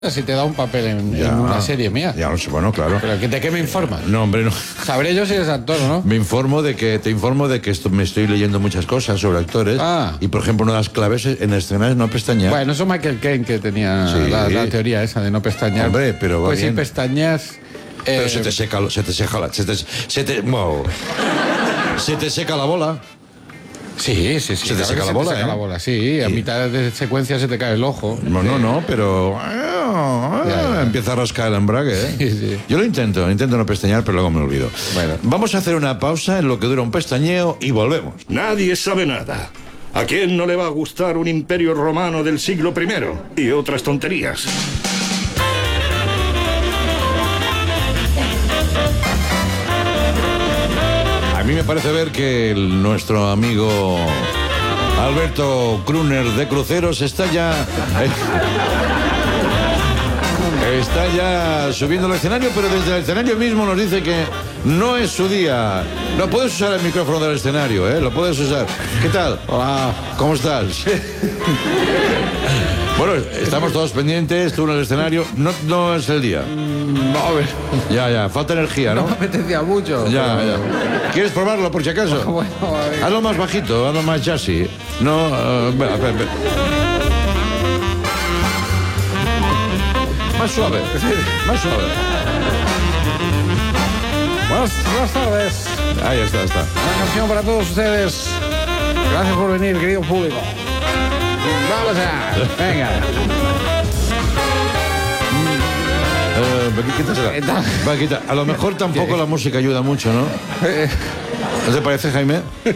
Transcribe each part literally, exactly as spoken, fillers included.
si te da un papel en, Ya, en una serie mía. Ya, bueno, claro. ¿Pero ¿de qué me informas? No, hombre, no. Sabré yo si eres actor o no. Me informo de que, te informo de que esto, me estoy leyendo muchas cosas sobre actores. Ah. Y, por ejemplo, una de las claves en escenas es no pestañear. Bueno, eso Michael Caine que tenía Sí. la, la teoría esa de no pestañear. Hombre, pero va Pues bien. si pestañeas... Pero eh, se te seca, se te seca la... Se te, se te, wow. Se te seca la bola. Sí, sí, sí. Se te claro seca que la bola, seca ¿eh? la bola, sí. A Sí. mitad de secuencia se te cae el ojo. No, no, no, pero... Ya, ya. Empieza a rascar el embrague, ¿eh? Sí, sí. Yo lo intento, intento no pestañear, pero luego me olvido. Bueno. Vamos a hacer una pausa en lo que dura un pestañeo y volvemos. Nadie sabe nada. ¿A quién no le va a gustar un imperio romano del siglo primero? Y otras tonterías. A mí me parece ver que el- nuestro amigo Alberto Kruner de Cruceros está ya... eh, está ya subiendo al escenario, pero desde el escenario mismo nos dice que no es su día. No puedes usar el micrófono del escenario, ¿eh? Lo puedes usar. ¿Qué tal? Hola. ¿Cómo estás? Bueno, estamos todos pendientes, tú en el escenario. No, no es el día. No, a ver, Ya, ya, falta energía, no ¿no? me apetecía mucho. Ya, pero- ya. ¿Quieres probarlo por si acaso? Bueno, a ver. Hazlo más bajito, hazlo más jazzy. No, eh, bueno, espera, espera. Más suave, más suave. Buenas, buenas tardes. Ahí está, está. Una canción para todos ustedes. Gracias por venir, querido público. Vamos allá. Venga. Eh, quítasela. ¿Qué tal? Va, quita. A lo mejor tampoco ¿Qué? la música ayuda mucho, ¿no? ¿No te parece, Jaime?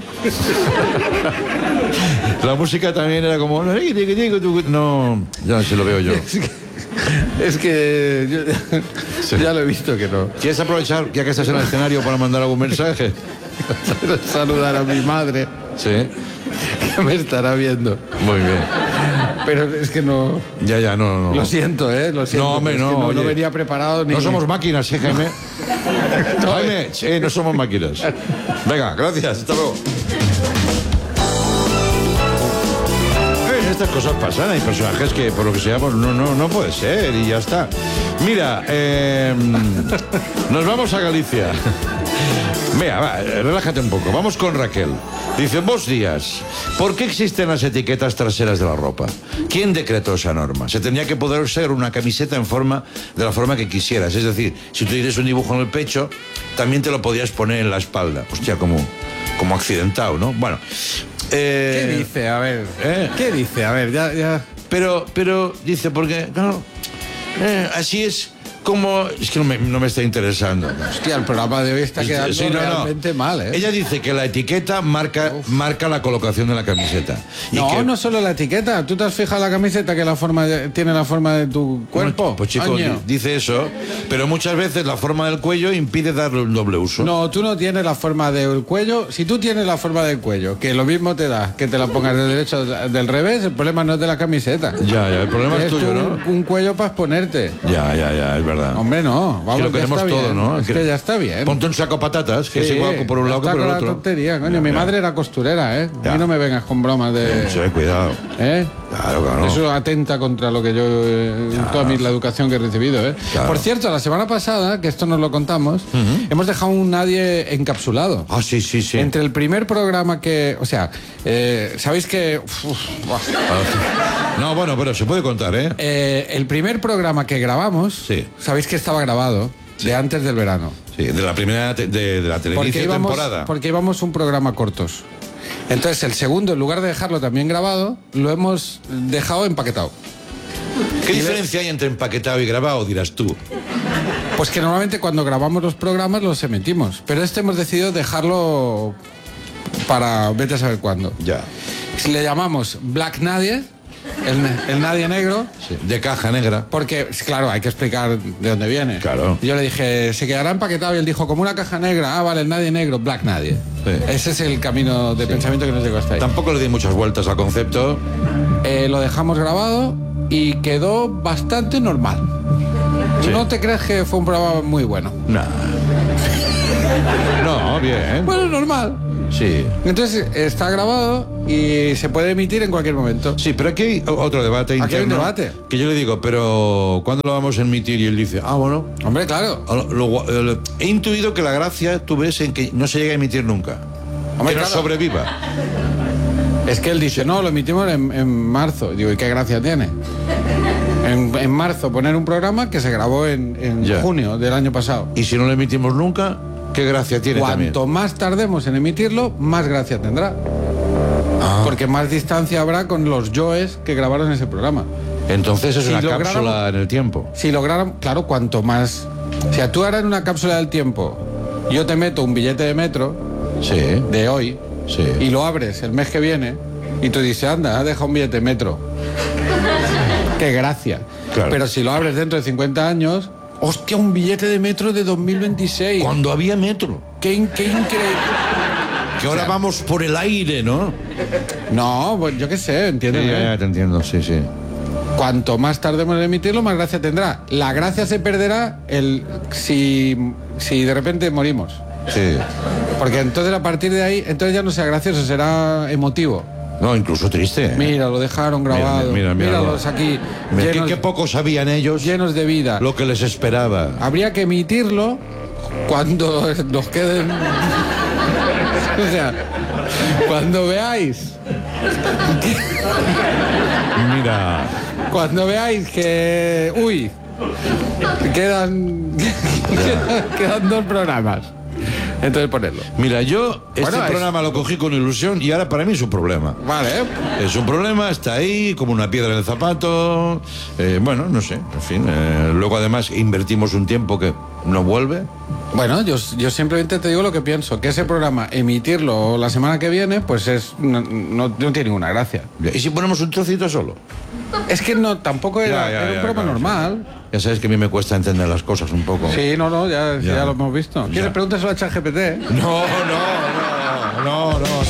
La música también era como... No, ya se lo veo yo. Es que, es que yo, Sí. ya lo he visto que no. ¿Quieres aprovechar, ya que estás en el escenario, para mandar algún mensaje? Quiero saludar a mi madre, Sí. que me estará viendo. Muy bien. Pero es que no... Ya, ya, no, no. Lo siento, ¿eh? Lo siento. No, hombre, pero es no, que no, no oye. venía preparado ni... No somos máquinas, ¿eh, Jaime? Jaime, sí, no somos máquinas. Venga, gracias, hasta luego. Eh, Estas cosas pasan, hay personajes que por lo que sea, pues no, no, no puede ser y ya está. Mira, eh, nos vamos a Galicia. Mira, va, relájate un poco. Vamos con Raquel. Dice, buenos días. ¿Por qué existen las etiquetas traseras de la ropa? ¿Quién decretó esa norma? Se tendría que poder ser una camiseta en forma de la forma que quisieras. Es decir, si tú tienes un dibujo en el pecho, también te lo podías poner en la espalda. Hostia, como, como accidentado, ¿no? Bueno. eh, ¿Qué dice? A ver. ¿Eh? ¿Qué dice? A ver, ya... ya... Pero, pero, dice, porque, claro, eh, así es como... Es que no me, no me está interesando. Hostia, el programa de hoy está quedando Sí, no, no. realmente mal, ¿eh? Ella dice que la etiqueta marca, marca la colocación de la camiseta. Y No, que- no solo la etiqueta. ¿Tú te has fijado la camiseta que la forma de- tiene la forma de tu cuerpo? No, pues chico, Año. di- dice eso, pero muchas veces la forma del cuello impide darle un doble uso. No, tú no tienes la forma del cuello. Si tú tienes la forma del cuello, que lo mismo te da que te la pongas del derecho o del revés, el problema no es de la camiseta. Ya, ya, el problema es Es tuyo, tú ¿no? un, un cuello para exponerte. Ya, ya, ya, es verdad. Hombre, no. Vamos, Que lo ya queremos está todo, bien. ¿no? Es que ya está bien. Ponte un saco patatas, que es Sí, igual por un lado que está por el con la otro. tontería, coño. Ya, Mi ya. madre era costurera, ¿eh? A Ya. mí no me vengas con bromas de... Sí, cuidado. ¿Eh? Claro, claro. Eso atenta contra lo que yo, eh, toda mi, la educación que he recibido, ¿eh? Claro. Por cierto, la semana pasada, que esto nos lo contamos, hemos dejado un nadie encapsulado. Ah, sí, sí, sí. Entre el primer programa que... O sea, eh, ¿sabéis que...? Uf, buah. No, bueno, pero se puede contar, ¿eh? Eh, el primer programa que grabamos, Sí. ¿sabéis que estaba grabado? De antes del verano. Sí, de la primera, te- de, de la Porque televisión íbamos, temporada. porque íbamos un programa cortos. Entonces, el segundo, en lugar de dejarlo también grabado, lo hemos dejado empaquetado. ¿Qué diferencia hay entre empaquetado y grabado, dirás tú? Pues que normalmente cuando grabamos los programas los emitimos, pero este hemos decidido dejarlo para vete a saber cuándo. Ya. Le llamamos Black Nadie, el, el Nadie Negro, Sí. De caja negra. porque, claro, hay que explicar de dónde viene. Claro. Y yo le dije, se quedará empaquetado, y él dijo, como una caja negra, ah, vale, el Nadie Negro, Black Nadie. Sí. Ese es el camino de pensamiento que nos llegó hasta ahí. Tampoco le di muchas vueltas al concepto. Eh, lo dejamos grabado y quedó bastante normal. Sí. No te crees que fue un programa muy bueno. Nah. No, bien. Bueno, normal. Sí. Entonces está grabado y se puede emitir en cualquier momento. Sí, pero aquí hay otro debate interno. Aquí hay un debate. Que yo le digo, pero ¿cuándo lo vamos a emitir? Y él dice, ah, bueno. Hombre, claro. Lo- lo- lo- he intuido que la gracia, tú ves, en que no se llega a emitir nunca. Hombre, que no claro. sobreviva. Es que él dice, no, lo emitimos en, en marzo. Digo, ¿y qué gracia tiene? En, en marzo poner un programa que se grabó en, en Ya. junio del año pasado. Y si no lo emitimos nunca, ¿qué gracia tiene Cuanto también? más tardemos en emitirlo, más gracia tendrá. Ah. Porque más distancia habrá con los yoes que grabaron ese programa. Entonces es Si una lográramos- cápsula en el tiempo. Si lograran, claro, cuanto más... Si tú ahora en una cápsula del tiempo, yo te meto un billete de metro Sí, de hoy sí. y lo abres el mes que viene y tú dices, anda, ha dejado un billete de metro. Qué gracia. Claro. Pero si lo abres dentro de cincuenta años, hostia, un billete de metro de dos mil veintiséis. Cuando había metro. Qué, in- qué increíble. Que ahora O sea, vamos por el aire, ¿no? No, pues yo qué sé, entiéndeme. Sí, ya, ya te entiendo, sí, sí. Cuanto más tardemos en emitirlo, más gracia tendrá. La gracia se perderá el si, si de repente morimos. Sí. Porque entonces a partir de ahí, entonces ya no será gracioso, será emotivo. No, incluso triste. ¿eh? Mira, lo dejaron grabado. Mira, mira, mira, Míralos aquí, Mira, llenos, qué, qué poco sabían ellos llenos de vida. lo que les esperaba. Habría que emitirlo cuando nos queden... O sea, cuando veáis, Mira. cuando veáis que... Uy, quedan, quedan, quedan dos programas. Entonces ponerlo. Mira, yo este Bueno, es- programa lo cogí con ilusión y ahora para mí es un problema. Vale, Es un problema, está ahí como una piedra en el zapato. eh, bueno, no sé, en fin. eh, luego además invertimos un tiempo que no vuelve. bueno, yo, yo simplemente te digo lo que pienso, que ese programa, emitirlo la semana que viene, pues es no, no, no tiene ninguna gracia. ¿Y si ponemos un trocito solo? Es que no, tampoco era, Ya, ya, era un ya, programa claro, normal. Ya sabes que a mí me cuesta entender las cosas un poco. Sí, no, no, ya, Ya. ya lo hemos visto. ¿Quieres Ya. pregúntaselo a ChatGPT? ¿eh? No, no, no, no, no.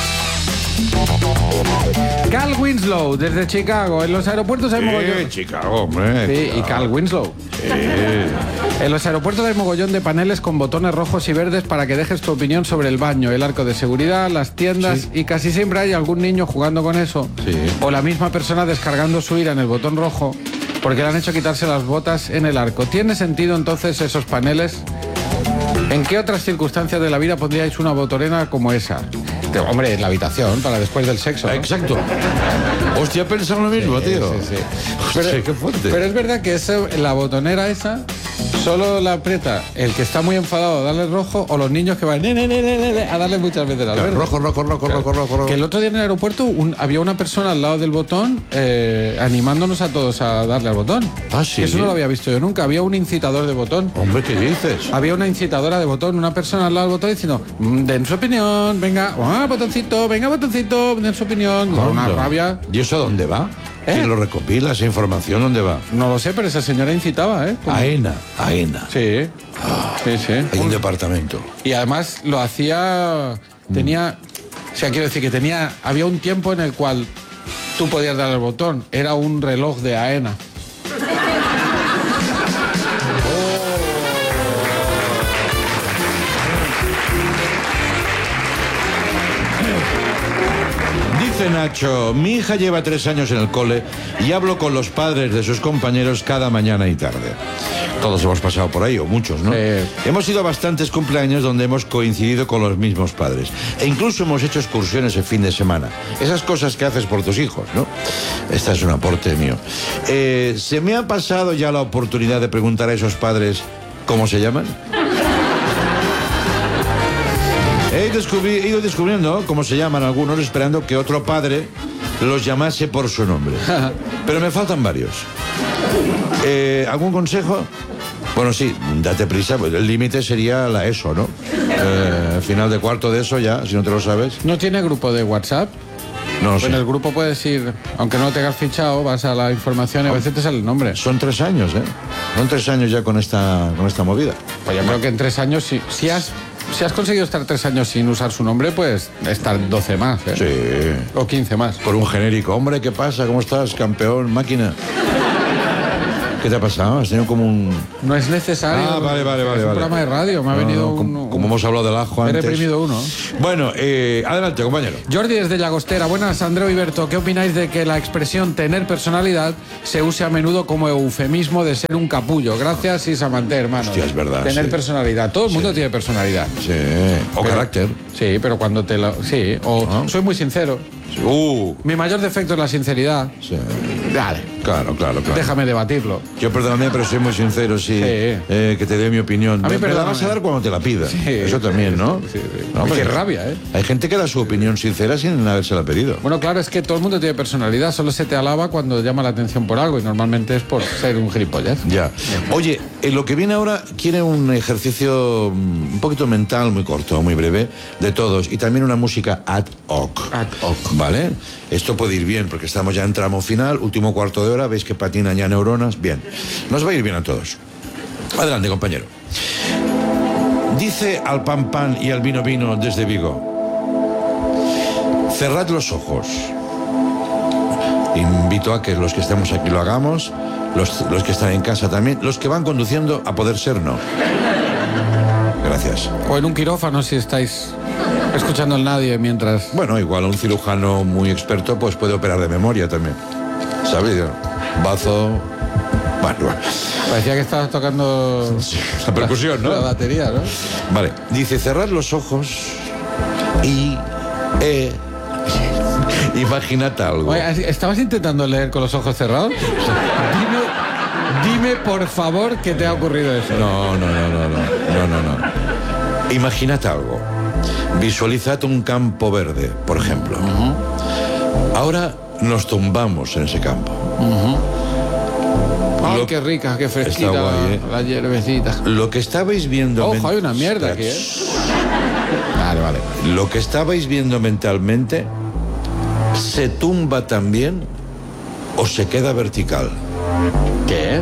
Cal Winslow, desde Chicago. En los aeropuertos hay mogollón. Sí, Chicago, hombre. Sí, y Chicago. Cal Winslow. En los aeropuertos hay mogollón de paneles con botones rojos y verdes para que dejes tu opinión sobre el baño, el arco de seguridad, las tiendas, Sí. y casi siempre hay algún niño jugando con eso. Sí. O la misma persona descargando su ira en el botón rojo porque le han hecho quitarse las botas en el arco. ¿Tiene sentido entonces esos paneles? ¿En qué otras circunstancias de la vida pondríais una botonera como esa? De- hombre, en la habitación, para después del sexo, ¿no? Exacto. Hostia, he pensado lo mismo, tío. Sí, sí. Hostia, Pero, qué fuerte. pero es verdad que ese- la botonera esa solo la aprieta el que está muy enfadado a darle rojo o los niños que van ne, ne, ne, ne, ne, a darle muchas veces al verde. Rojo, rojo, rojo, rojo, rojo, rojo. Que el otro día en el aeropuerto un- había una persona al lado del botón eh, animándonos a todos a darle al botón. Ah, ¿sí? Que eso no lo había visto yo nunca. Había un incitador de botón. Hombre, ¿qué dices? Había una incitadora de botón, una persona al lado del botón diciendo, "Mm, den su opinión, venga, ah, botoncito, venga, botoncito, den su opinión". Con una Anda. rabia. ¿Y eso dónde va? ¿Eh? ¿Quién lo recopila? ¿Esa información dónde va? No lo sé, pero esa señora incitaba, ¿eh? Como- AENA, AENA. Sí, sí, sí. Hay un departamento. Y además lo hacía, tenía, o sea, quiero decir que tenía, había un tiempo en el cual tú podías dar el botón, era un reloj de AENA. Dice Nacho, mi hija lleva tres años en el cole y hablo con los padres de sus compañeros cada mañana y tarde. Todos hemos pasado por ahí, o muchos, ¿no? Sí. Hemos ido a bastantes cumpleaños donde hemos coincidido con los mismos padres. E incluso hemos hecho excursiones el fin de semana. Esas cosas que haces por tus hijos, ¿no? Este es un aporte mío. Eh, ¿Se me ha pasado ya la oportunidad de preguntar a esos padres cómo se llaman? He, descubri- he ido descubriendo cómo se llaman algunos, esperando que otro padre los llamase por su nombre. Pero me faltan varios. Eh, ¿Algún consejo? Bueno, sí, date prisa, pues el límite sería la ESO, ¿no? Eh, final de cuarto de ESO ya, si no te lo sabes. ¿No tiene grupo de WhatsApp? No lo En el sé. grupo puedes ir, aunque no lo tengas fichado, vas a la información y a veces te sale el nombre. Son tres años, ¿eh? Son tres años ya con esta, con esta movida. Pues yo creo que en tres años, si, si, has, si has conseguido estar tres años sin usar su nombre, pues estar doce más, ¿eh? Sí. O quince más. Por un genérico. Hombre, ¿qué pasa? ¿Cómo estás, campeón, máquina? ¿Qué te ha pasado? Has tenido como un... No es necesario. Ah, vale, vale, vale. Es un vale. programa de radio, me ha No, venido no, un... como, como hemos hablado del ajo He antes. reprimido uno. Bueno, eh, adelante, compañero. Jordi desde Llagostera. Buenas, Andreu y Berto. ¿Qué opináis de que la expresión tener personalidad se use a menudo como eufemismo de ser un capullo? Gracias, Isamanté, hermano. Hostia, es verdad, Tener sí. personalidad. Todo el mundo tiene personalidad. Sí. O Pero- carácter. Sí, pero cuando te lo... Sí, o Ah. soy muy sincero. Uh, Mi mayor defecto es la sinceridad. sí. Dale, Claro, claro, claro. déjame debatirlo. Yo perdóname, pero soy muy sincero, sí. Sí. Eh, que te dé mi opinión. A mí me, me la perdóname. vas a dar cuando te la pida. Sí. Eso también, ¿no? Sí, sí. No, hombre, Qué rabia, ¿eh? Hay gente que da su opinión sincera sin habérsela pedido. Bueno, claro, es que todo el mundo tiene personalidad. Solo se te alaba cuando llama la atención por algo y normalmente es por ser un gilipollas. Ya. Oye, en lo que viene ahora quiere un ejercicio mm, un poquito mental, muy corto, muy breve, de todos. Y también una música ad hoc. Ad hoc. ¿Vale? Esto puede ir bien porque estamos ya en tramo final, último cuarto de hora, veis que patinan ya neuronas. Bien. Nos va a ir bien a todos. Adelante, compañero. Dice al pan pan y al vino vino desde Vigo: cerrad los ojos. Invito a que los que estemos aquí lo hagamos, los, los que están en casa también, los que van conduciendo, a poder ser no. Gracias. O en un quirófano si estáis escuchando el nadie mientras... Bueno, igual un cirujano muy experto pues puede operar de memoria también. ¿Sabes? Bazo... Bueno, bueno. Parecía que estabas tocando... La percusión, ¿no? La batería, ¿no? Vale. Dice, cerrad los ojos y... Eh, imaginad algo. Oye, ¿estabas intentando leer con los ojos cerrados? Dime, dime por favor que te ha ocurrido eso. No, no, no, no, no, no, no, no. Imaginad algo. Visualizad un campo verde, por ejemplo. Ahora nos tumbamos en ese campo. Ay, Lo- qué rica, qué fresquita Está guay, ¿eh? la hierbecita. Lo que estabais viendo... Ojo, men- hay una mierda aquí, ¿eh? Vale, vale. Lo que estabais viendo mentalmente se tumba también o se queda vertical. ¿Qué?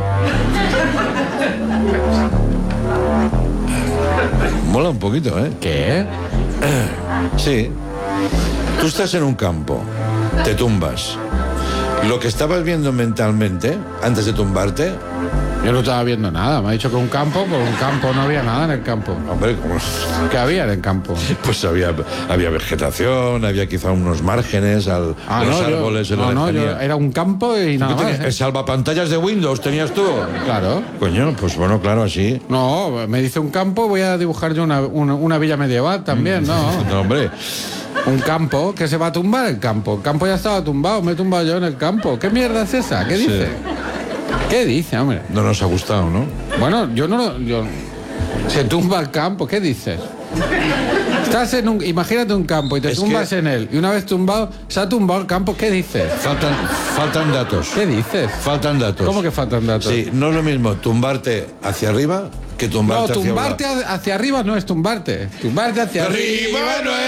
Mola un poquito, ¿eh? ¿Qué? Sí. Tú estás en un campo, te tumbas. Lo que estabas viendo mentalmente, antes de tumbarte, Yo no estaba viendo nada. Me ha dicho que un campo, por un campo no había nada en el campo. hombre, como- ¿Qué había en el campo? pues había, había vegetación, había quizá unos márgenes, al, Ah, los no, yo- árboles en no, la no, yo- lejanía. era un campo y nada ¿Qué más. tenías? ¿eh? ¿El salvapantallas de Windows tenías tú? Claro. Coño, pues bueno, claro, así. No, me dice un campo, voy a dibujar yo una, una, una villa medieval también, ¿no? No, hombre. Un campo que se va a tumbar el campo. El campo ya estaba tumbado, me he tumbado yo en el campo. ¿Qué mierda es esa? ¿Qué dice? ¿Qué dice, hombre? No nos ha gustado, ¿no? Bueno, yo no lo... yo- Se tumba el campo, ¿qué dices? Estás en un... Imagínate un campo y te Es tumbas que- en él. Y una vez tumbado, se ha tumbado el campo, ¿qué dices? Faltan, faltan datos. ¿Qué dices? Faltan datos. ¿Cómo que faltan datos? Sí, no es lo mismo tumbarte hacia arriba que No, tumbarte hacia tumbarte abajo. ha- hacia arriba no es tumbarte. Tumbarte hacia arriba,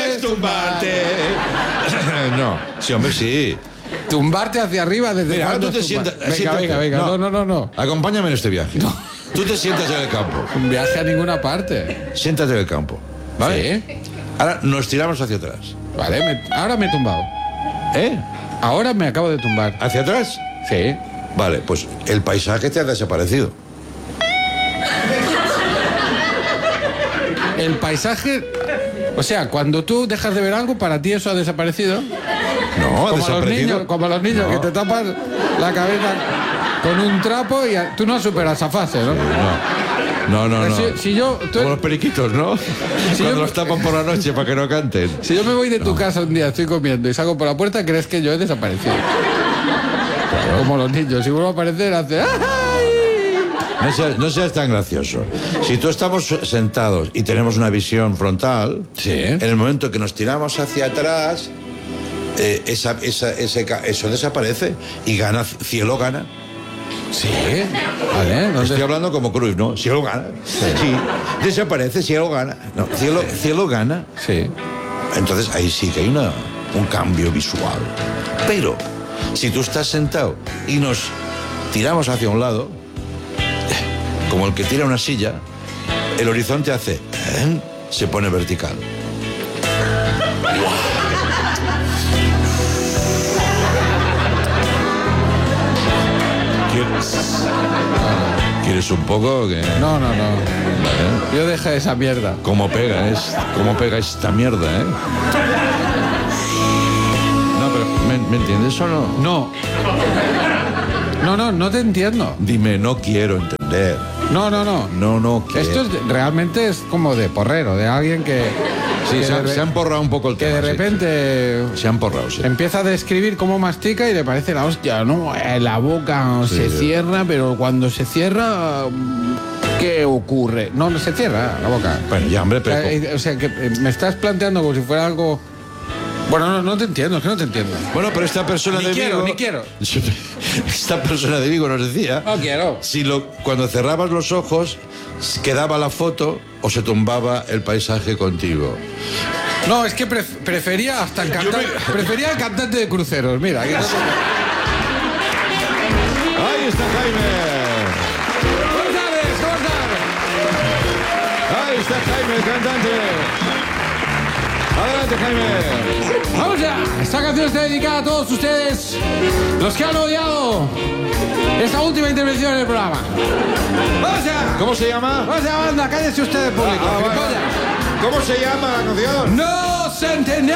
No, sí, hombre, sí. Tumbarte hacia arriba desde Mira, ahora cuándo tú te es tumbar? sientas. Venga, siéntate. venga, venga. No, no, no, no. Acompáñame en este viaje. Tú te sientas en el campo. Un viaje a ninguna parte. Siéntate en el campo. ¿Vale? Sí. Ahora nos tiramos hacia atrás. Vale, me- ahora me he tumbado. ¿Eh? Ahora me acabo de tumbar. ¿Hacia atrás? Sí. Vale, pues el paisaje te ha desaparecido. El paisaje... O sea, cuando tú dejas de ver algo, para ti eso ha desaparecido. No, ha Como a los desaparecido. niños, como a los niños No. que te tapas la cabeza con un trapo y a- tú no superas esa fase, ¿no? No, no, no. Si, si yo, tú- Como los periquitos, ¿no? Cuando yo- los tapan por la noche para que no canten. si yo me voy de tu casa un día, estoy comiendo y salgo por la puerta, crees que yo he desaparecido. Como los niños, si vuelvo a aparecer, hace... ¡ay! No seas, no seas tan gracioso. Si tú estamos sentados y tenemos una visión frontal, Sí. en el momento que nos tiramos hacia atrás, eh, esa, esa- ese ca- eso desaparece y gana, cielo gana. Sí, vale. ¿dónde- Estoy hablando como Cruz, ¿no? Cielo gana. Sí. Desaparece, cielo gana. No, cielo, cielo gana. Sí. Entonces ahí sí que hay una, un cambio visual. Pero si tú estás sentado y nos tiramos hacia un lado, como el que tira una silla, el horizonte hace, ¿eh? Se pone vertical. Quiero, ¿Quieres un poco? Que... No, no, no. Vale. Yo dejé esa mierda. ¿Cómo pega, es? ¿Cómo pega esta mierda, eh? No, pero ¿me, ¿me entiendes o no? No. No, no, no te entiendo. Dime, no quiero entender. No, no, no. No, no quiero. Esto es, realmente es como de porrero, de alguien que... Sí, que se, de han, re- se han porrado un poco el Que tema. de sí. repente Se han porrado, sí. empieza a describir cómo mastica y le parece la hostia, ¿no? Eh, La boca Sí, se sí. cierra, pero cuando se cierra, ¿qué ocurre? No, no se cierra la boca. Bueno, ya, hombre, pero... Eh, eh, O sea, que eh, me estás planteando como si fuera algo... Bueno, no, no te entiendo, es que no te entiendo. Bueno, pero esta persona Ni de quiero, Vigo... ni quiero. Esta persona de Vigo nos decía... No quiero. Si lo, cuando cerrabas los ojos, quedaba la foto o se tumbaba el paisaje contigo. No, es que pref- prefería hasta el cantante, prefería el cantante de cruceros, mira. Aquí está. ¡Ahí está Jaime! ¿Cómo sabes? ¿Cómo sabes? ¡Ahí está Jaime, el cantante! ¡Adelante, Jaime! Vamos ya, esta canción está dedicada a todos ustedes, los que han odiado esta última intervención en el programa. Vamos ya, ¿Cómo se llama? vamos ya, banda, cállese usted, público. Ah, ah, vale, gilipollas. vale. ¿Cómo se llama la canción? No se entendió.